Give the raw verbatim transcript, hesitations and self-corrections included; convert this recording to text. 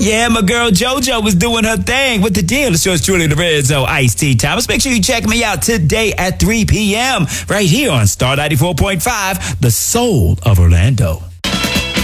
Yeah, my girl JoJo was doing her thing. What the deal? It's yours truly, the Red Zone Iced Tea Thomas. Make sure you check me out today at three p.m. right here on Star ninety-four point five, the soul of Orlando.